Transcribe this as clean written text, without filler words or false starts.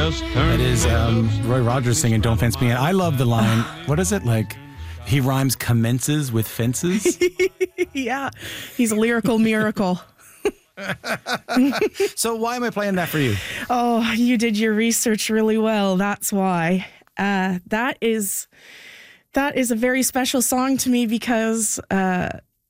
That is Roy Rogers singing Don't Fence Me In. I love the line. What is it? Like, he rhymes commences with fences. Yeah, he's a lyrical miracle. So why am I playing that for you? Oh, you did your research really well. That's why. That is a very special song to me because